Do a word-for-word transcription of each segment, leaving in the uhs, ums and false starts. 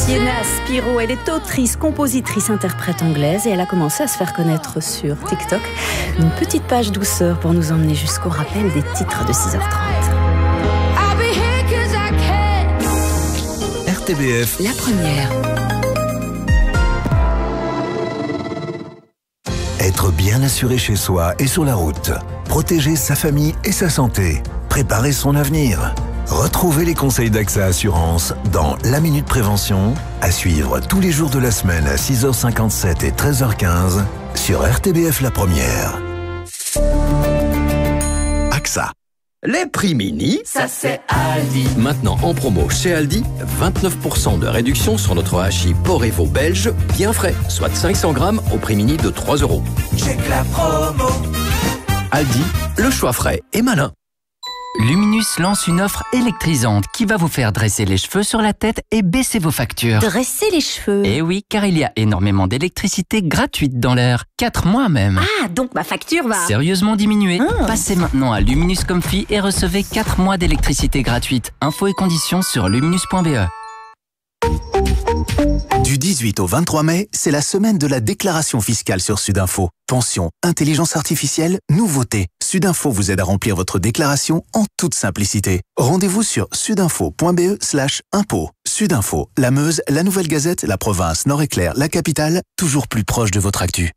Sienna Spiro, elle est autrice, compositrice, interprète anglaise et elle a commencé à se faire connaître sur TikTok. Une petite page douceur pour nous emmener jusqu'au rappel des titres de six heures trente. R T B F, la première. Être bien assuré chez soi et sur la route. Protéger sa famille et sa santé. Préparer son avenir. Retrouvez les conseils d'Axa Assurance dans La Minute Prévention, à suivre tous les jours de la semaine à six heures cinquante-sept et treize heures quinze sur R T B F La Première. AXA. Les prix mini, ça c'est Aldi. Maintenant en promo chez Aldi, vingt-neuf pour cent de réduction sur notre hachis porc et veau belge, bien frais, soit cinq cents grammes au prix mini de trois euros. Check la promo. Aldi, le choix frais et malin. Luminus lance une offre électrisante qui va vous faire dresser les cheveux sur la tête et baisser vos factures. Dresser les cheveux? Eh oui, car il y a énormément d'électricité gratuite dans l'air. quatre mois même. Ah, donc ma facture va... Sérieusement diminuer. Ah. Passez maintenant à Luminus Comfy et recevez quatre mois d'électricité gratuite. Infos et conditions sur luminus point b e. Du dix-huit au vingt-trois mai, c'est la semaine de la déclaration fiscale sur Sudinfo. Pension, intelligence artificielle, nouveautés. Sudinfo vous aide à remplir votre déclaration en toute simplicité. Rendez-vous sur sudinfo point b e slash impôt. Sudinfo, la Meuse, la Nouvelle Gazette, la province, Nord-Éclair, la capitale, toujours plus proche de votre actu.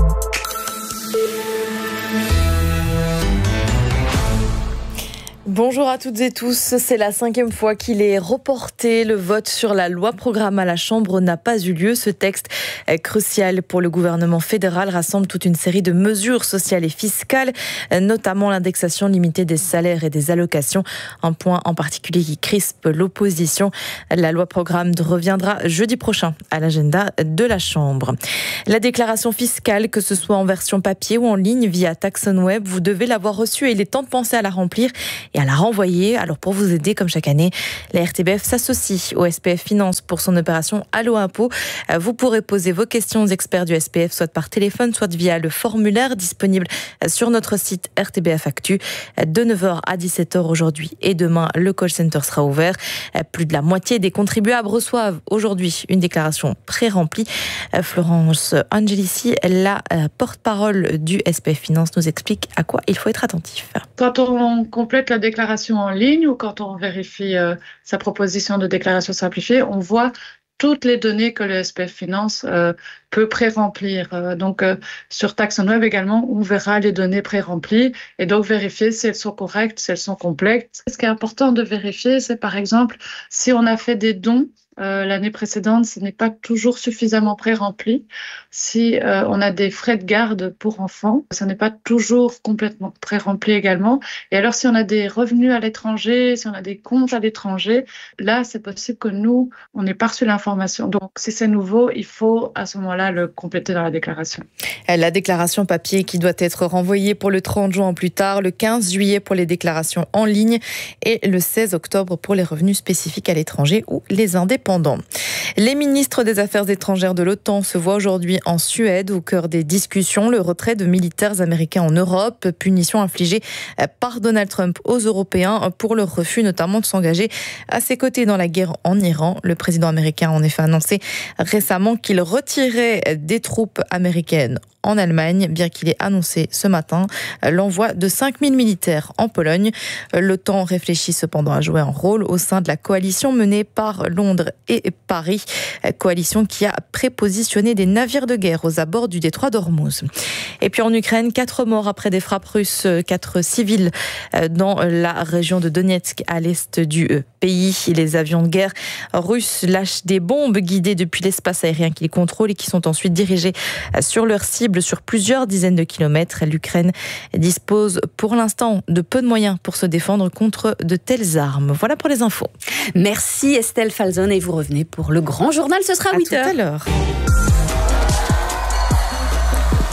Bonjour à toutes et tous, c'est la cinquième fois qu'il est reporté. Le vote sur la loi programme à la Chambre n'a pas eu lieu. Ce texte est crucial pour le gouvernement fédéral, rassemble toute une série de mesures sociales et fiscales, notamment l'indexation limitée des salaires et des allocations, un point en particulier qui crispe l'opposition. La loi programme reviendra jeudi prochain à l'agenda de la Chambre. La déclaration fiscale, que ce soit en version papier ou en ligne via TaxonWeb, vous devez l'avoir reçue et il est temps de penser à la remplir et à la renvoyer. Alors pour vous aider, comme chaque année, la R T B F s'associe au S P F Finance pour son opération Allo Impôt. Vous pourrez poser vos questions aux experts du S P F, soit par téléphone, soit via le formulaire disponible sur notre site R T B F Actu. De neuf heures à dix-sept heures aujourd'hui et demain, le call center sera ouvert. Plus de la moitié des contribuables reçoivent aujourd'hui une déclaration pré-remplie. Florence Angelici, la porte-parole du S P F Finance, nous explique à quoi il faut être attentif. Quand on complète la déclaration en ligne ou quand on vérifie euh, sa proposition de déclaration simplifiée, on voit toutes les données que le S P F Finance euh, peut pré-remplir. Euh, donc, euh, sur TaxonWeb également, on verra les données pré-remplies et donc vérifier si elles sont correctes, si elles sont complètes. Ce qui est important de vérifier, c'est par exemple si on a fait des dons Euh, l'année précédente, ce n'est pas toujours suffisamment pré-rempli. Si euh, on a des frais de garde pour enfants, ce n'est pas toujours complètement pré-rempli également. Et alors, si on a des revenus à l'étranger, si on a des comptes à l'étranger, là, c'est possible que nous, on n'ait pas reçu l'information. Donc, si c'est nouveau, il faut à ce moment-là le compléter dans la déclaration. La déclaration papier qui doit être renvoyée pour le trente juin plus tard, le quinze juillet pour les déclarations en ligne et le seize octobre pour les revenus spécifiques à l'étranger ou les indépendants. Les ministres des Affaires étrangères de l'OTAN se voient aujourd'hui en Suède au cœur des discussions. Le retrait de militaires américains en Europe, punition infligée par Donald Trump aux Européens pour leur refus notamment de s'engager à ses côtés dans la guerre en Iran. Le président américain a en effet annoncé récemment qu'il retirait des troupes américaines en Allemagne, bien qu'il ait annoncé ce matin l'envoi de cinq mille militaires en Pologne. L'OTAN réfléchit cependant à jouer un rôle au sein de la coalition menée par Londres et Paris, coalition qui a prépositionné des navires de guerre aux abords du détroit d'Ormuz. Et puis en Ukraine, quatre morts après des frappes russes, quatre civils dans la région de Donetsk à l'est du pays. Les avions de guerre russes lâchent des bombes guidées depuis l'espace aérien qu'ils contrôlent et qui sont ensuite dirigées sur leur cible sur plusieurs dizaines de kilomètres. L'Ukraine dispose pour l'instant de peu de moyens pour se défendre contre de telles armes. Voilà pour les infos. Merci Estelle Falzon et vous revenez pour le grand journal, ce sera à huit heures. À tout à l'heure.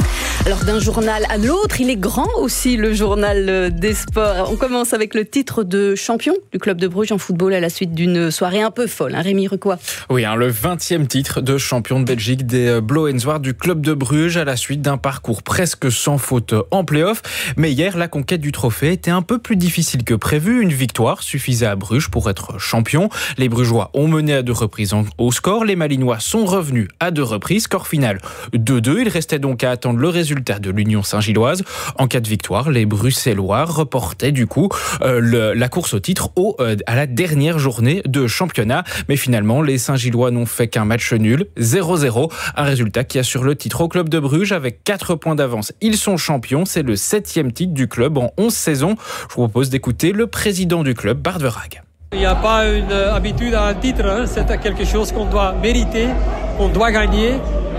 Alors d'un journal à l'autre, il est grand aussi le journal des sports. On commence avec le titre de champion du club de Bruges en football à la suite d'une soirée un peu folle. Hein, Rémi Rucois. Oui, hein, le vingtième titre de champion de Belgique des Blauw-en-Zwart du club de Bruges à la suite d'un parcours presque sans faute en play-off. Mais hier, la conquête du trophée était un peu plus difficile que prévu. Une victoire suffisait à Bruges pour être champion. Les Brugeois ont mené à deux reprises au score. Les Malinois sont revenus à deux reprises. Score final deux deux. Il restait donc à attendre le résultat de l'Union Saint-Gilloise. En cas de victoire, les Bruxellois reportaient du coup euh, le, la course au titre au, euh, à la dernière journée de championnat. Mais finalement, les Saint-Gillois n'ont fait qu'un match nul, zéro zéro. Un résultat qui assure le titre au club de Bruges avec quatre points d'avance. Ils sont champions. C'est le septième titre du club en onze saisons. Je vous propose d'écouter le président du club, Bart Verhaeghe. Il n'y a pas une habitude à un titre. Hein. C'est quelque chose qu'on doit mériter, qu'on doit gagner.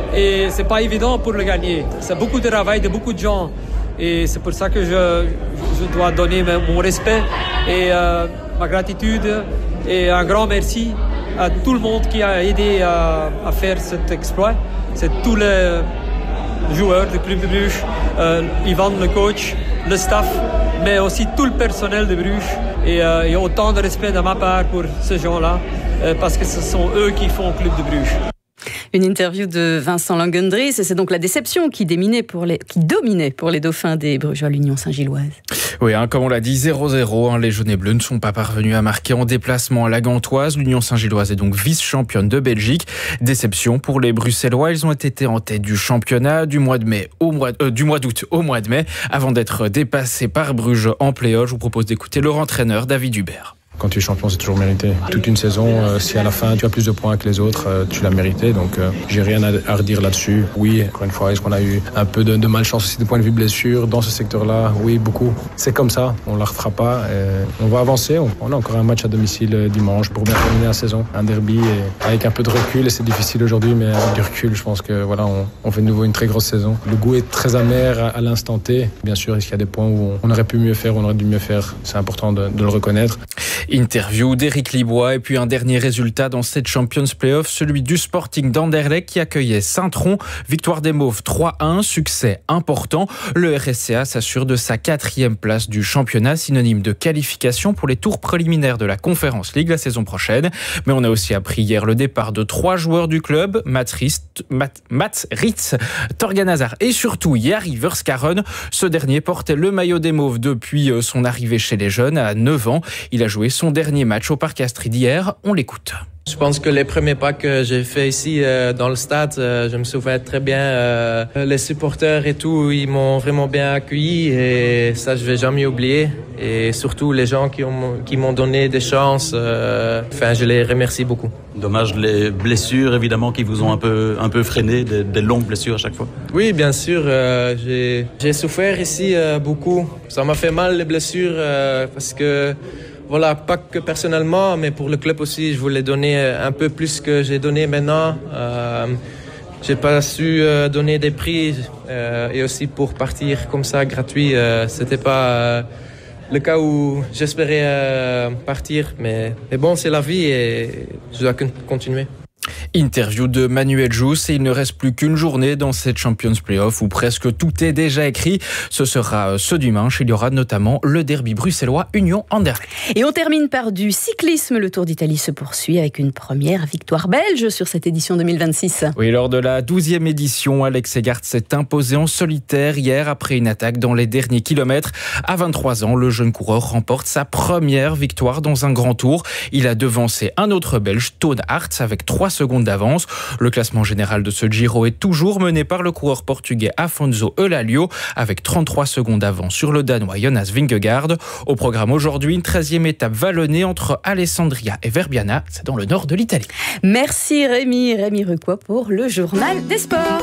Et c'est pas évident pour le gagner. C'est beaucoup de travail de beaucoup de gens. Et c'est pour ça que je, je dois donner mon respect et euh, ma gratitude et un grand merci à tout le monde qui a aidé à, à faire cet exploit. C'est tous les joueurs du club de Bruges, euh, Ivan le coach, le staff, mais aussi tout le personnel de Bruges. Et euh, il y a autant de respect de ma part pour ces gens-là, euh, parce que ce sont eux qui font le club de Bruges. Une interview de Vincent Langendries, et c'est donc la déception qui, pour les, qui dominait pour les dauphins des Brugeois à l'Union Saint-Gilloise. Oui, hein, comme on l'a dit, zéro zéro. Hein, les jaunes et bleus ne sont pas parvenus à marquer en déplacement à la Gantoise. L'Union Saint-Gilloise est donc vice-championne de Belgique. Déception pour les Bruxellois. Ils ont été en tête du championnat du mois de mai au mois, euh, du mois d'août au mois de mai, avant d'être dépassés par Bruges en play-off. Je vous propose d'écouter leur entraîneur David Hubert. Quand tu es champion, c'est toujours mérité. Toute une saison, euh, si à la fin tu as plus de points que les autres, euh, tu l'as mérité. Donc euh, j'ai rien à, à redire là-dessus. Oui, encore une fois, est-ce qu'on a eu un peu de, de malchance aussi du point de vue blessure dans ce secteur-là? Oui, beaucoup. C'est comme ça, on ne la refera pas. Et on va avancer. On, on a encore un match à domicile dimanche pour bien terminer la saison. Un derby et avec un peu de recul. Et c'est difficile aujourd'hui, mais avec du recul, je pense que voilà, on, on fait de nouveau une très grosse saison. Le goût est très amer à, à l'instant T. Bien sûr, est-ce qu'il y a des points où on, on aurait pu mieux faire, on aurait dû mieux faire? C'est important de, de le reconnaître. Interview d'Éric Libois et puis un dernier résultat dans cette Champions Playoff, celui du Sporting d'Anderlecht qui accueillait Saint-Tron. Victoire des Mauves trois un, succès important. Le R S C A s'assure de sa quatrième place du championnat, synonyme de qualification pour les tours préliminaires de la Conference League la saison prochaine. Mais on a aussi appris hier le départ de trois joueurs du club, Mats Ritz, Torgan Hazard et surtout Jari Verskaren. Ce dernier portait le maillot des Mauves depuis son arrivée chez les jeunes à neuf ans. Il a joué son dernier match au Parc Astrid hier. On l'écoute. Je pense que les premiers pas que j'ai fait ici euh, dans le stade, euh, je me souviens très bien. Euh, les supporters et tout, ils m'ont vraiment bien accueilli et ça je vais jamais oublier. Et surtout les gens qui, ont, qui m'ont donné des chances, euh, enfin je les remercie beaucoup. Dommage les blessures évidemment qui vous ont un peu un peu freiné, des, des longues blessures à chaque fois. Oui bien sûr, euh, j'ai j'ai souffert ici euh, beaucoup. Ça m'a fait mal les blessures euh, parce que. Voilà, pas que personnellement, mais pour le club aussi, je voulais donner un peu plus que j'ai donné maintenant. Euh, j'ai pas su euh, donner des prix euh, et aussi pour partir comme ça gratuit, euh, c'était pas euh, le cas où j'espérais euh, partir. Mais, mais bon, c'est la vie et je dois continuer. Interview de Manuel Jousse et il ne reste plus qu'une journée dans cette Champions Playoff où presque tout est déjà écrit. Ce sera ce dimanche. Il y aura notamment le derby bruxellois Union Anderlecht. Et on termine par du cyclisme. Le Tour d'Italie se poursuit avec une première victoire belge sur cette édition deux mille vingt-six. Oui, lors de la douzième édition, Alex Segard s'est imposé en solitaire hier après une attaque dans les derniers kilomètres. À vingt-trois ans, le jeune coureur remporte sa première victoire dans un grand tour. Il a devancé un autre Belge, Toon Aert, avec trois secondes d'avance. Le classement général de ce Giro est toujours mené par le coureur portugais Afonso Eulalio avec trente-trois secondes d'avance sur le Danois Jonas Vingegaard. Au programme aujourd'hui, une treizième étape vallonnée entre Alessandria et Verbiana, c'est dans le nord de l'Italie. Merci Rémi, Rémi Rucois pour le journal des sports.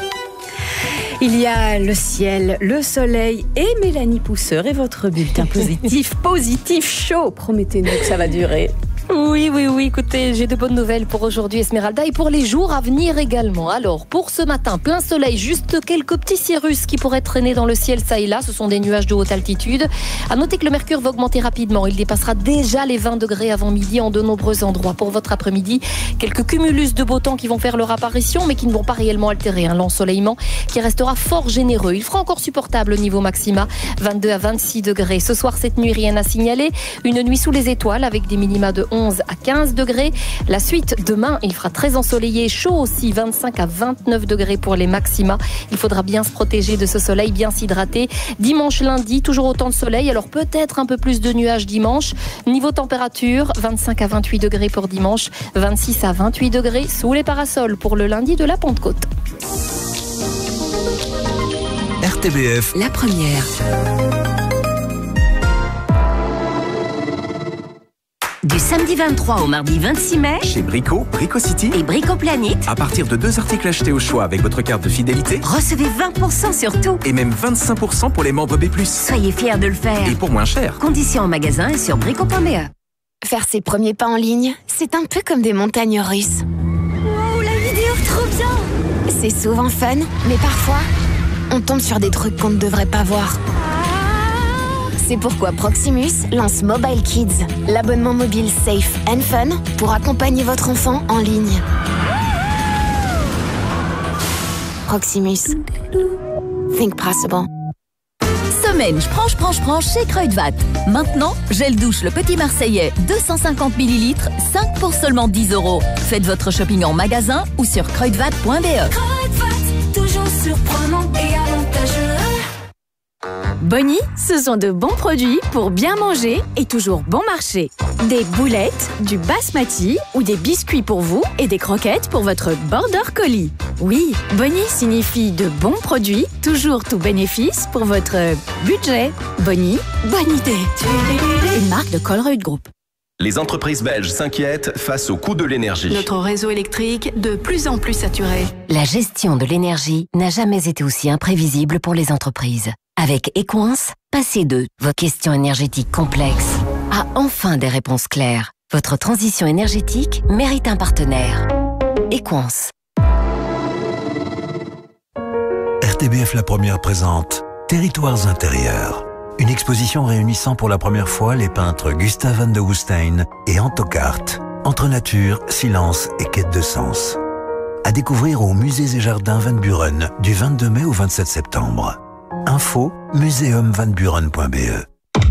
Il y a le ciel, le soleil et Mélanie Pousseur et votre bulletin positif, positif chaud. Promettez-nous que ça va durer. Oui, oui, oui, écoutez, j'ai de bonnes nouvelles pour aujourd'hui, Esmeralda, et pour les jours à venir également. Alors, pour ce matin, plein soleil, juste quelques petits cirrus qui pourraient traîner dans le ciel ça et là. Ce sont des nuages de haute altitude. À noter que le mercure va augmenter rapidement. Il dépassera déjà les vingt degrés avant midi en de nombreux endroits. Pour votre après-midi, quelques cumulus de beau temps qui vont faire leur apparition, mais qui ne vont pas réellement altérer un l'ensoleillement qui restera fort généreux. Il fera encore supportable au niveau maxima, vingt-deux à vingt-six degrés. Ce soir, cette nuit, rien à signaler. Une nuit sous les étoiles avec des minima de onze à quinze degrés. La suite, demain, il fera très ensoleillé, chaud aussi, vingt-cinq à vingt-neuf degrés pour les maxima. Il faudra bien se protéger de ce soleil, bien s'hydrater. Dimanche, lundi, toujours autant de soleil, alors peut-être un peu plus de nuages dimanche. Niveau température, vingt-cinq à vingt-huit degrés pour dimanche, vingt-six à vingt-huit degrés sous les parasols pour le lundi de la Pentecôte. R T B F, la première. Du samedi vingt-trois au mardi vingt-six mai, chez Brico, Brico City et Brico Planet, à partir de deux articles achetés au choix avec votre carte de fidélité, recevez vingt pour cent sur tout. Et même vingt-cinq pour cent pour les membres B plus. Soyez fiers de le faire. Et pour moins cher. Conditions en magasin et sur brico point b e. Faire ses premiers pas en ligne, c'est un peu comme des montagnes russes. Wow, la vidéo, trop bien! C'est souvent fun, mais parfois, on tombe sur des trucs qu'on ne devrait pas voir. C'est pourquoi Proximus lance Mobile Kids, l'abonnement mobile safe and fun pour accompagner votre enfant en ligne. Proximus. Think possible. Semaine, je prends, je prends, je prends chez Kruidvat. Maintenant, gel douche le Petit Marseillais, deux cent cinquante millilitres, cinq pour seulement dix euros. Faites votre shopping en magasin ou sur kruidvat point b e. Kruidvat, toujours surprenant et avantageux. Bonnie, ce sont de bons produits pour bien manger et toujours bon marché. Des boulettes, du basmati ou des biscuits pour vous et des croquettes pour votre border collie. Oui, Bonnie signifie de bons produits, toujours tout bénéfice pour votre budget. Bonnie, bonne idée. Une marque de Colruyt Group. Les entreprises belges s'inquiètent face au coût de l'énergie. Notre réseau électrique de plus en plus saturé. La gestion de l'énergie n'a jamais été aussi imprévisible pour les entreprises. Avec Equance, passez de vos questions énergétiques complexes à enfin des réponses claires. Votre transition énergétique mérite un partenaire. Equance. R T B F La Première présente Territoires intérieurs. Une exposition réunissant pour la première fois les peintres Gustave van de Woestijn et Anto Kaart. Entre nature, silence et quête de sens. À découvrir au Musées et Jardins Van Buren du vingt-deux mai au vingt-sept septembre. Info muséum van buren point b e.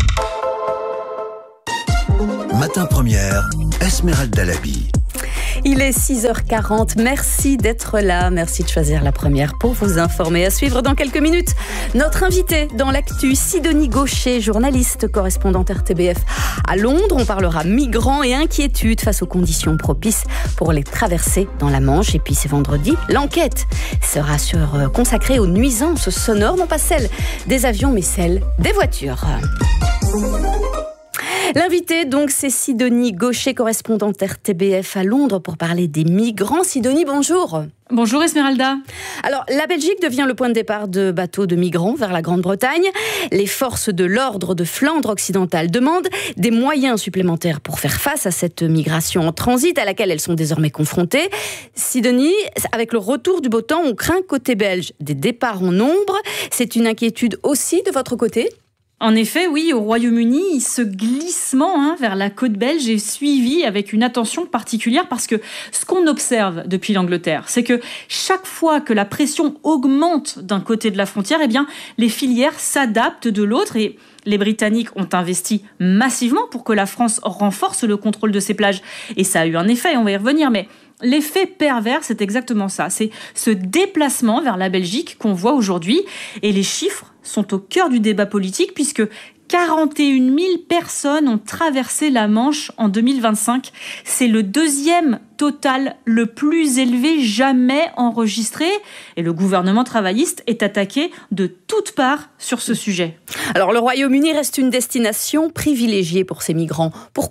Matin première, Esmeralda Labi. Il est six heures quarante, merci d'être là, merci de choisir la première pour vous informer. À suivre dans quelques minutes, notre invité dans l'actu, Sidonie Gaucher, journaliste, correspondante R T B F à Londres. On parlera migrants et inquiétudes face aux conditions propices pour les traverser dans la Manche. Et puis c'est vendredi, l'enquête sera sur, euh, consacrée aux nuisances sonores, non pas celles des avions mais celles des voitures. L'invité, donc, c'est Sidonie Gaucher, correspondante R T B F à Londres, pour parler des migrants. Sidonie, bonjour. Bonjour Esmeralda. Alors, la Belgique devient le point de départ de bateaux de migrants vers la Grande-Bretagne. Les forces de l'ordre de Flandre occidentale demandent des moyens supplémentaires pour faire face à cette migration en transit à laquelle elles sont désormais confrontées. Sidonie, avec le retour du beau temps, on craint côté belge des départs en nombre. C'est une inquiétude aussi de votre côté ? En effet, oui, au Royaume-Uni, ce glissement hein, vers la côte belge est suivi avec une attention particulière parce que ce qu'on observe depuis l'Angleterre, c'est que chaque fois que la pression augmente d'un côté de la frontière, eh bien, les filières s'adaptent de l'autre et les Britanniques ont investi massivement pour que la France renforce le contrôle de ses plages. Et ça a eu un effet, on va y revenir, mais l'effet pervers, c'est exactement ça. C'est ce déplacement vers la Belgique qu'on voit aujourd'hui. Et les chiffres sont au cœur du débat politique puisque quarante et une mille personnes ont traversé la Manche en deux mille vingt-cinq. C'est le deuxième total le plus élevé jamais enregistré. Et le gouvernement travailliste est attaqué de toutes parts sur ce sujet. Alors, le Royaume-Uni reste une destination privilégiée pour ces migrants. Pourquoi ?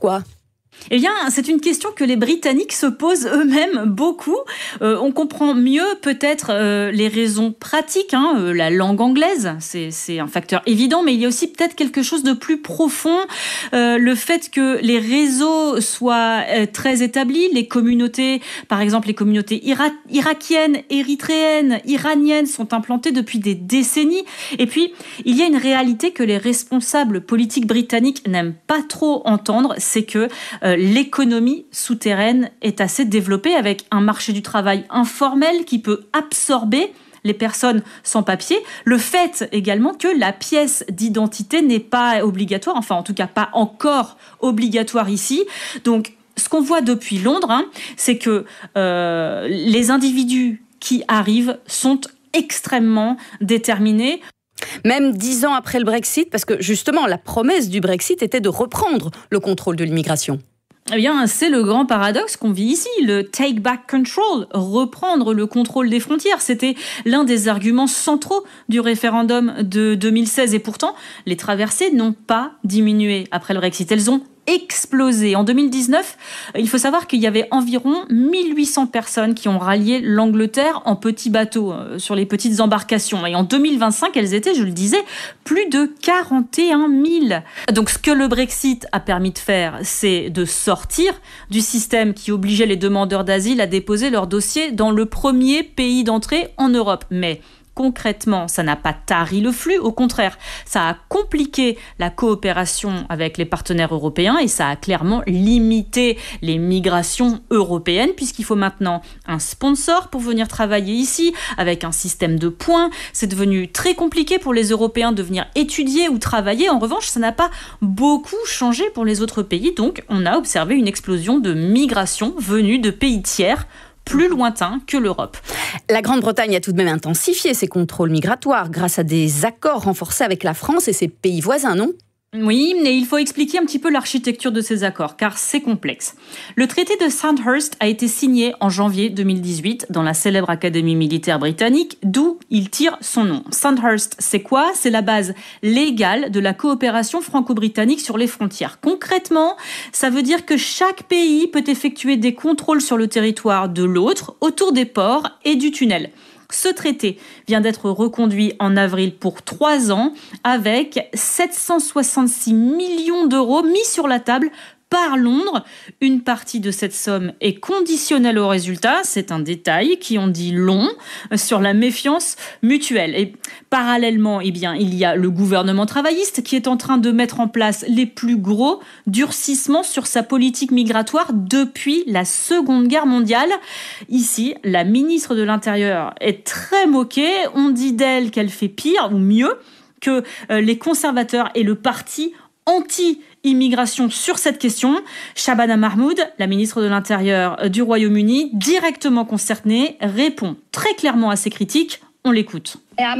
Eh bien, c'est une question que les Britanniques se posent eux-mêmes beaucoup. Euh, on comprend mieux peut-être euh, les raisons pratiques, hein, euh, la langue anglaise, c'est, c'est un facteur évident, mais il y a aussi peut-être quelque chose de plus profond, euh, le fait que les réseaux soient euh, très établis, les communautés, par exemple les communautés ira- irakiennes, érythréennes, iraniennes sont implantées depuis des décennies. Et puis, il y a une réalité que les responsables politiques britanniques n'aiment pas trop entendre, c'est que euh, l'économie souterraine est assez développée avec un marché du travail informel qui peut absorber les personnes sans papier. Le fait également que la pièce d'identité n'est pas obligatoire, enfin en tout cas pas encore obligatoire ici. Donc ce qu'on voit depuis Londres, hein, c'est que euh, les individus qui arrivent sont extrêmement déterminés. Même dix ans après le Brexit, parce que justement la promesse du Brexit était de reprendre le contrôle de l'immigration. Eh bien, c'est le grand paradoxe qu'on vit ici, le take back control, reprendre le contrôle des frontières. C'était l'un des arguments centraux du référendum de deux mille seize. Et pourtant, les traversées n'ont pas diminué après le Brexit. Elles ont explosé. En deux mille dix-neuf, il faut savoir qu'il y avait environ mille huit cents personnes qui ont rallié l'Angleterre en petits bateaux, euh, sur les petites embarcations. Et en deux mille vingt-cinq, elles étaient, je le disais, plus de quarante et un mille. Donc ce que le Brexit a permis de faire, c'est de sortir du système qui obligeait les demandeurs d'asile à déposer leur dossier dans le premier pays d'entrée en Europe. Mais concrètement, ça n'a pas tari le flux, au contraire, ça a compliqué la coopération avec les partenaires européens et ça a clairement limité les migrations européennes puisqu'il faut maintenant un sponsor pour venir travailler ici avec un système de points. C'est devenu très compliqué pour les Européens de venir étudier ou travailler. En revanche, ça n'a pas beaucoup changé pour les autres pays, donc on a observé une explosion de migration venue de pays tiers plus lointain que l'Europe. La Grande-Bretagne a tout de même intensifié ses contrôles migratoires grâce à des accords renforcés avec la France et ses pays voisins, non ? Oui, mais il faut expliquer un petit peu l'architecture de ces accords, car c'est complexe. Le traité de Sandhurst a été signé en janvier deux mille dix-huit dans la célèbre académie militaire britannique, d'où il tire son nom. Sandhurst, c'est quoi ? C'est la base légale de la coopération franco-britannique sur les frontières. Concrètement, ça veut dire que chaque pays peut effectuer des contrôles sur le territoire de l'autre, autour des ports et du tunnel. Ce traité vient d'être reconduit en avril pour trois ans avec sept cent soixante-six millions d'euros mis sur la table par Londres. Une partie de cette somme est conditionnelle au résultat. C'est un détail qui en dit long sur la méfiance mutuelle. Et parallèlement, eh bien, il y a le gouvernement travailliste qui est en train de mettre en place les plus gros durcissements sur sa politique migratoire depuis la Seconde Guerre mondiale. Ici, la ministre de l'Intérieur est très moquée. On dit d'elle qu'elle fait pire ou mieux que les conservateurs et le parti anti-immigration sur cette question. Shabana Mahmoud, la ministre de l'Intérieur du Royaume-Uni, directement concernée, répond très clairement à ces critiques. On l'écoute.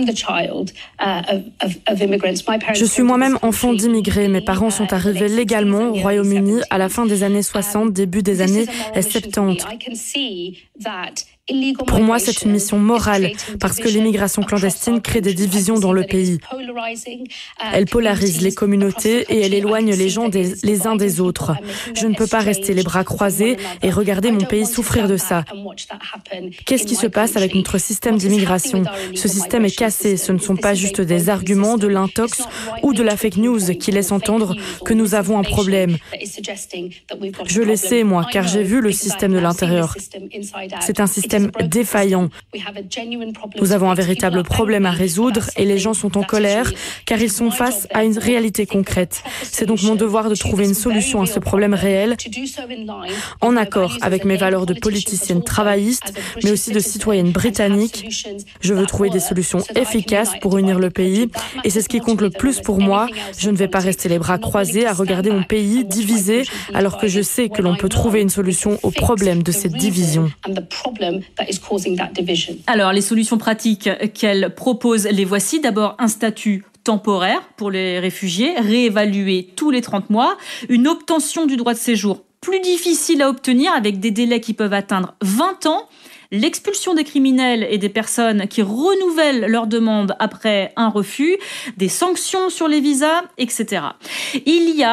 Je suis moi-même enfant d'immigrés. Mes parents sont arrivés légalement au Royaume-Uni à la fin des années soixante, début des années soixante-dix. Pour moi, c'est une mission morale parce que l'immigration clandestine crée des divisions dans le pays. Elle polarise les communautés et elle éloigne les gens des, les uns des autres. Je ne peux pas rester les bras croisés et regarder mon pays souffrir de ça. Qu'est-ce qui se passe avec notre système d'immigration ? Ce système est cassé. Ce ne sont pas juste des arguments, de l'intox ou de la fake news qui laissent entendre que nous avons un problème. Je le sais, moi, car j'ai vu le système de l'intérieur. C'est un système défaillant. Nous avons un véritable problème à résoudre et les gens sont en colère car ils sont face à une réalité concrète. C'est donc mon devoir de trouver une solution à ce problème réel en accord avec mes valeurs de politicienne travailliste mais aussi de citoyenne britannique. Je veux trouver des solutions efficaces pour unir le pays et c'est ce qui compte le plus pour moi. Je ne vais pas rester les bras croisés à regarder mon pays divisé alors que je sais que l'on peut trouver une solution au problème de cette division. Alors, les solutions pratiques qu'elle propose, les voici. D'abord, un statut temporaire pour les réfugiés, réévalué tous les trente mois, une obtention du droit de séjour plus difficile à obtenir avec des délais qui peuvent atteindre vingt ans, l'expulsion des criminels et des personnes qui renouvellent leur demande après un refus, des sanctions sur les visas, et cetera. Il y a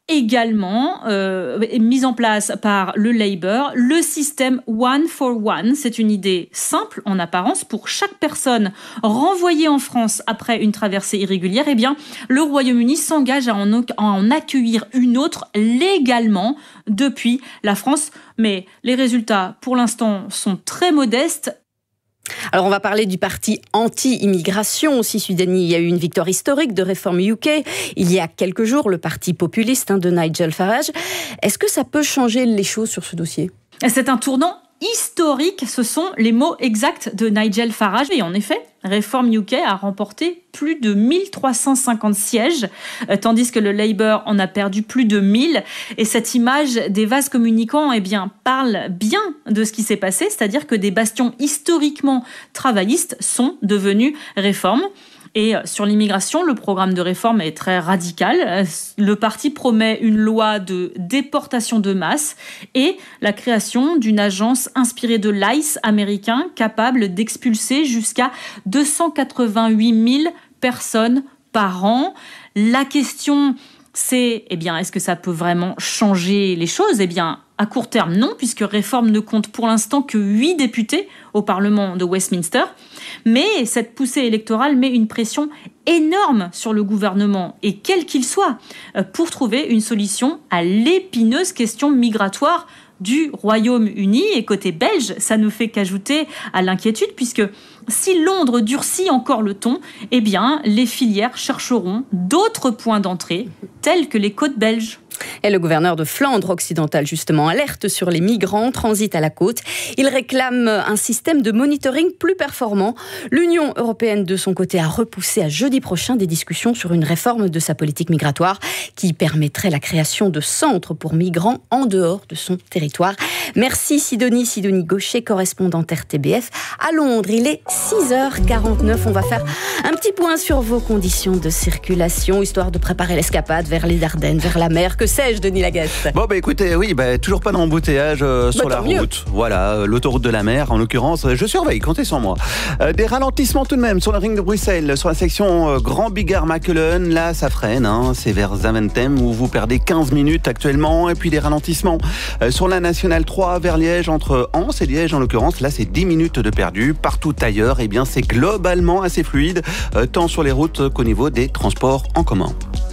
également euh, mis en place par le Labour le système One for One. C'est une idée simple en apparence. Pour chaque personne renvoyée en France après une traversée irrégulière, eh bien, le Royaume-Uni s'engage à en, à en accueillir une autre légalement depuis la France. Mais les résultats, pour l'instant, sont très modestes. Alors on va parler du parti anti-immigration aussi Sudani. Il y a eu une victoire historique de Reform U K il y a quelques jours, le parti populiste hein, de Nigel Farage. Est-ce que ça peut changer les choses sur ce dossier ? C'est un tournant historique, ce sont les mots exacts de Nigel Farage. Et en effet, Reform U K a remporté plus de mille trois cent cinquante sièges, tandis que le Labour en a perdu plus de mille. Et cette image des vases communicants eh bien, parle bien de ce qui s'est passé, c'est-à-dire que des bastions historiquement travaillistes sont devenus Reform. Et sur l'immigration, le programme de réforme est très radical. Le parti promet une loi de déportation de masse et la création d'une agence inspirée de l'I C E américain capable d'expulser jusqu'à deux cent quatre-vingt-huit mille personnes par an. La question, c'est, eh bien, est-ce que ça peut vraiment changer les choses ? Eh bien, à court terme, non, puisque Reform ne compte pour l'instant que huit députés au Parlement de Westminster. Mais cette poussée électorale met une pression énorme sur le gouvernement, et quel qu'il soit, pour trouver une solution à l'épineuse question migratoire du Royaume-Uni. Et côté belge, ça ne fait qu'ajouter à l'inquiétude, puisque si Londres durcit encore le ton, eh bien, les filières chercheront d'autres points d'entrée, tels que les côtes belges. Et le gouverneur de Flandre occidentale, justement, alerte sur les migrants transit à la côte. Il réclame un système de monitoring plus performant. L'Union européenne, de son côté, a repoussé à jeudi prochain des discussions sur une réforme de sa politique migratoire qui permettrait la création de centres pour migrants en dehors de son territoire. Merci Sidonie, Sidonie Gaucher, correspondante R T B F à Londres. Il est six heures quarante-neuf. On va faire un petit point sur vos conditions de circulation, histoire de préparer l'escapade vers les Ardennes, vers la mer. Que sais-je, Denis Laguette ? Bon, bah écoutez, oui, bah, toujours pas d'embouteillage euh, sur bah, la mieux. route. Voilà, euh, l'autoroute de la mer, en l'occurrence, je surveille, comptez sur moi. Euh, des ralentissements tout de même sur le ring de Bruxelles, sur la section euh, Grand Bigard-Machelen. Là, ça freine, hein, c'est vers Zaventem où vous perdez quinze minutes actuellement. Et puis des ralentissements euh, sur la Nationale trois vers Liège, entre Anse et Liège, en l'occurrence. Là, c'est dix minutes de perdu. Partout ailleurs, eh bien, c'est globalement assez fluide, euh, tant sur les routes qu'au niveau des transports en commun.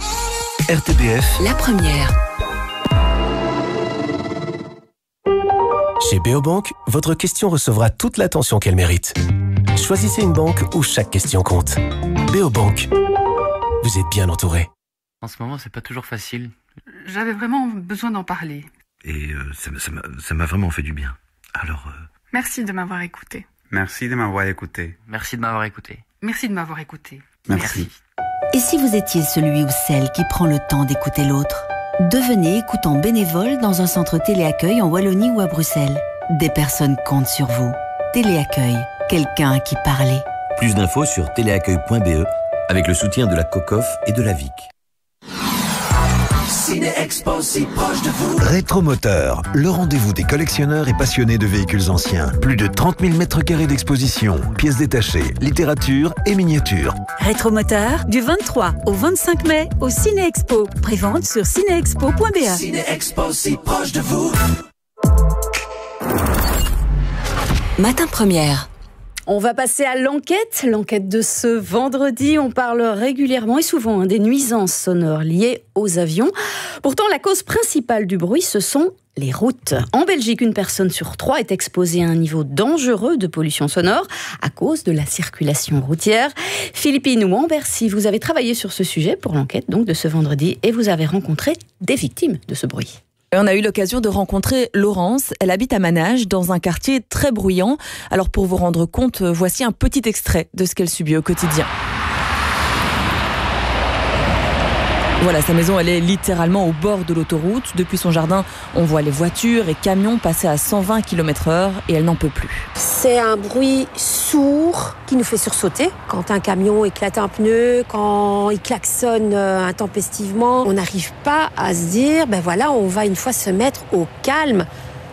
R T B F, La première. Chez Beobank, votre question recevra toute l'attention qu'elle mérite. Choisissez une banque où chaque question compte. Beobank, vous êtes bien entouré. En ce moment, c'est pas toujours facile. J'avais vraiment besoin d'en parler. Et euh, ça, ça, m'a, ça m'a vraiment fait du bien. Alors... Euh... Merci de m'avoir écouté. Merci de m'avoir écouté. Merci de m'avoir écouté. Merci de m'avoir écouté. Merci. Et si vous étiez celui ou celle qui prend le temps d'écouter l'autre ? Devenez écoutant bénévole dans un centre téléaccueil en Wallonie ou à Bruxelles. Des personnes comptent sur vous. Téléaccueil, quelqu'un à qui parler. Plus d'infos sur téléaccueil point b e avec le soutien de la COCOF et de la V I C. Ciné-Expo, si proche de vous. Rétromoteur, le rendez-vous des collectionneurs et passionnés de véhicules anciens. Plus de trente mille mètres carrés d'exposition, pièces détachées, littérature et miniatures. Rétromoteur, du vingt-trois au vingt-cinq mai au Ciné-Expo. Prévente sur ciné-expo point b e. Ciné-Expo, si proche de vous. Matin première. On va passer à l'enquête, l'enquête de ce vendredi. On parle régulièrement et souvent hein, des nuisances sonores liées aux avions. Pourtant, la cause principale du bruit, ce sont les routes. En Belgique, une personne sur trois est exposée à un niveau dangereux de pollution sonore à cause de la circulation routière. Philippine ou Ambercy, vous avez travaillé sur ce sujet pour l'enquête donc de ce vendredi et vous avez rencontré des victimes de ce bruit. On a eu l'occasion de rencontrer Laurence. Elle habite à Manage, dans un quartier très bruyant. Alors pour vous rendre compte, voici un petit extrait de ce qu'elle subit au quotidien. Voilà, sa maison, elle est littéralement au bord de l'autoroute. Depuis son jardin, on voit les voitures et camions passer à cent vingt kilomètres heure et elle n'en peut plus. C'est un bruit sourd qui nous fait sursauter. Quand un camion éclate un pneu, quand il klaxonne intempestivement, on n'arrive pas à se dire, ben voilà, on va une fois se mettre au calme.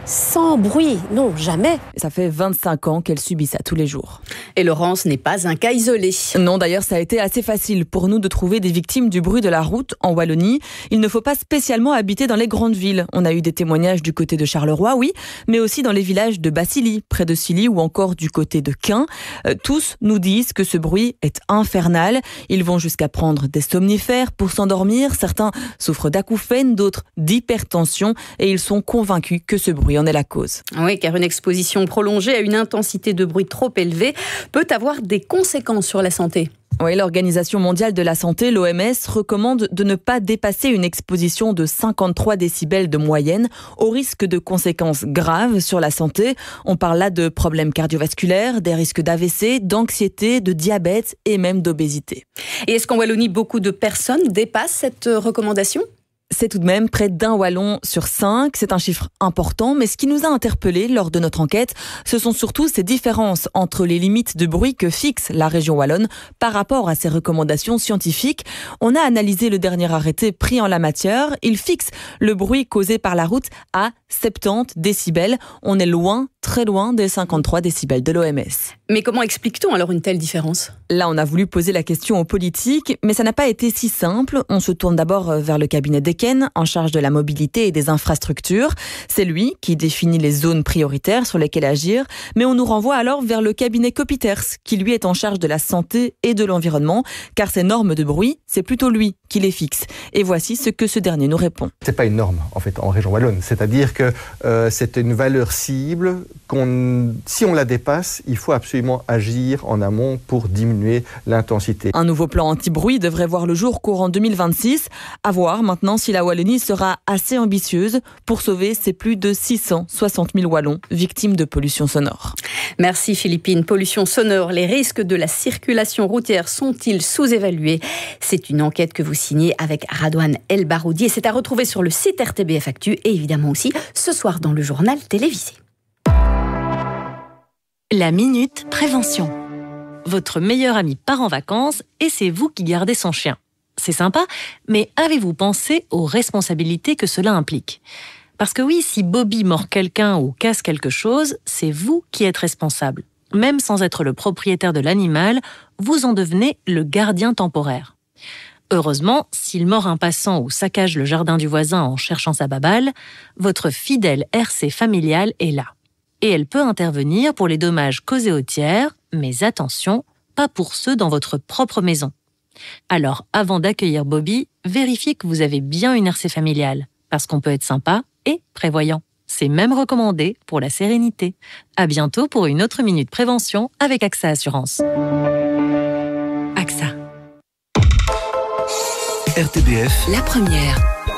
sans bruit. Non, jamais. Ça fait vingt-cinq ans qu'elle subit ça tous les jours. Et Laurence n'est pas un cas isolé. Non, d'ailleurs, ça a été assez facile pour nous de trouver des victimes du bruit de la route en Wallonie. Il ne faut pas spécialement habiter dans les grandes villes. On a eu des témoignages du côté de Charleroi, oui, mais aussi dans les villages de Bassili, près de Silly, ou encore du côté de Quin. Euh, tous nous disent que ce bruit est infernal. Ils vont jusqu'à prendre des somnifères pour s'endormir. Certains souffrent d'acouphènes, d'autres d'hypertension, et ils sont convaincus que ce bruit en est la cause. Oui, car une exposition prolongée à une intensité de bruit trop élevée peut avoir des conséquences sur la santé. Oui, l'Organisation mondiale de la santé, l'O M S, recommande de ne pas dépasser une exposition de cinquante-trois décibels de moyenne, au risque de conséquences graves sur la santé. On parle là de problèmes cardiovasculaires, des risques d'A V C, d'anxiété, de diabète et même d'obésité. Et est-ce qu'en Wallonie, beaucoup de personnes dépassent cette recommandation ? C'est tout de même près d'un Wallon sur cinq. C'est un chiffre important, mais ce qui nous a interpellés lors de notre enquête, ce sont surtout ces différences entre les limites de bruit que fixe la région wallonne par rapport à ses recommandations scientifiques. On a analysé le dernier arrêté pris en la matière. Il fixe le bruit causé par la route à soixante-dix décibels. On est loin, très loin des cinquante-trois décibels de l'O M S. Mais comment explique-t-on alors une telle différence ? Là, on a voulu poser la question aux politiques, mais ça n'a pas été si simple. On se tourne d'abord vers le cabinet d'Eken, en charge de la mobilité et des infrastructures. C'est lui qui définit les zones prioritaires sur lesquelles agir, mais on nous renvoie alors vers le cabinet Copiters, qui lui est en charge de la santé et de l'environnement, car ces normes de bruit, c'est plutôt lui qui les fixe. Et voici ce que ce dernier nous répond. C'est pas une norme, en fait, en région wallonne. C'est-à-dire que euh, c'est une valeur cible qu'on, si on la dépasse, il faut absolument agir en amont pour diminuer l'intensité. Un nouveau plan anti-bruit devrait voir le jour courant deux mille vingt-six. À voir maintenant si la Wallonie sera assez ambitieuse pour sauver ces plus de six cent soixante mille Wallons victimes de pollution sonore. Merci Philippine. Pollution sonore, les risques de la circulation routière sont-ils sous-évalués ? C'est une enquête que vous signez avec Radouane El Baroudi et c'est à retrouver sur le site R T B F Actu et évidemment aussi ce soir dans le journal télévisé. La Minute Prévention. Votre meilleur ami part en vacances et c'est vous qui gardez son chien. C'est sympa, mais avez-vous pensé aux responsabilités que cela implique ? Parce que oui, si Bobby mord quelqu'un ou casse quelque chose, c'est vous qui êtes responsable. Même sans être le propriétaire de l'animal, vous en devenez le gardien temporaire. Heureusement, s'il mord un passant ou saccage le jardin du voisin en cherchant sa baballe, votre fidèle R C familiale est là. Et elle peut intervenir pour les dommages causés aux tiers, mais attention, pas pour ceux dans votre propre maison. Alors, avant d'accueillir Bobby, vérifiez que vous avez bien une R C familiale, parce qu'on peut être sympa et prévoyant. C'est même recommandé pour la sérénité. À bientôt pour une autre Minute Prévention avec A X A Assurance. A X A. R T B F. La première.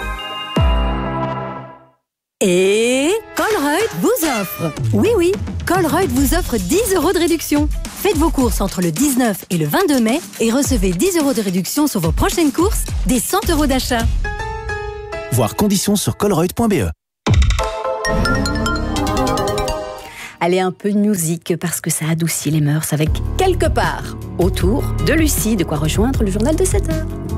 Et Colruyt vous offre. Oui, oui, Colruyt vous offre dix euros de réduction. Faites vos courses entre le dix-neuf et le vingt-deux mai et recevez dix euros de réduction sur vos prochaines courses, des cent euros d'achat. Voir conditions sur colruyt point b e. Allez, un peu de musique parce que ça adoucit les mœurs avec Quelque part autour de Lucie, de quoi rejoindre le journal de sept heures.